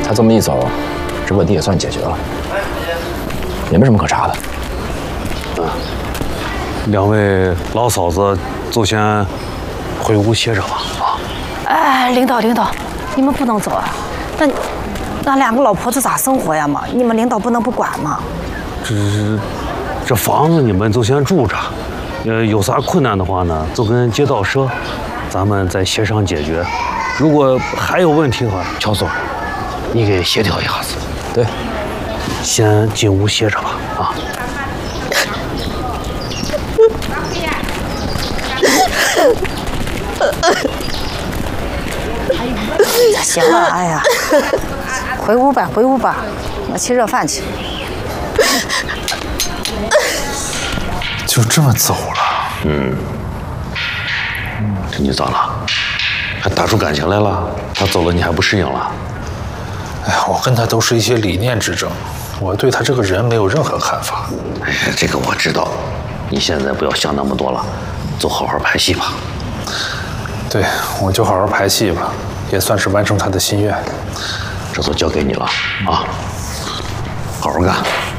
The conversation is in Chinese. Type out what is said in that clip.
他这么一走，这问题也算解决了，也没什么可查的。 两位老嫂子就先回屋歇着吧。啊！ 哎，领导，你们不能走啊！那两个老婆子咋生活呀嘛？你们领导不能不管吗？ 这房子你们就先住着，有啥困难的话呢，就跟街道说，咱们再协商解决。如果还有问题的话，乔总，你给协调一下子。 对， 先进屋歇着吧。啊。 行了，哎呀，回屋吧，我去热饭去。 就这么走了？ 这你咋了？还打出感情来了？他走了你还不适应了？ 哎呀，我跟他都是一些理念之争，我对他这个人没有任何看法。 哎呀，这个我知道，你现在不要想那么多了，就好好拍戏吧。 对，我就好好排戏吧，也算是完成他的心愿。 这都交给你了啊，好好干。